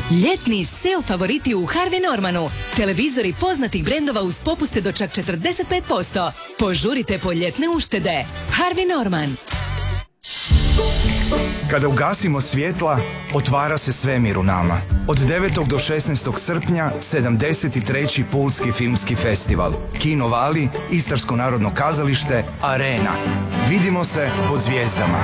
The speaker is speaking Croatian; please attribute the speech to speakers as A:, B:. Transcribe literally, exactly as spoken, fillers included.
A: Ljetni sale favoriti u Harvey Normanu. Televizori poznatih brendova uz popuste do čak četrdeset pet posto. Požurite po ljetne uštede. Harvey Norman.
B: Kada ugasimo svjetla, otvara se svemir u nama. Od devetog do šesnaestog srpnja sedamdeset treći Pulski filmski festival. Kino Vali, Istarsko narodno kazalište, Arena. Vidimo se pod zvijezdama.